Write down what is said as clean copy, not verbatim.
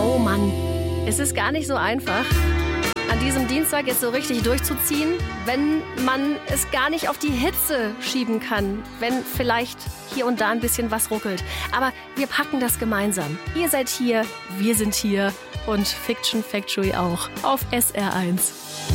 Oh Mann, es ist gar nicht so einfach, an diesem Dienstag jetzt so richtig durchzuziehen, wenn man es gar nicht auf die Hitze schieben kann, wenn vielleicht hier und da ein bisschen was ruckelt. Aber wir packen das gemeinsam. Ihr seid hier, wir sind hier und Fiction Factory auch auf SR1.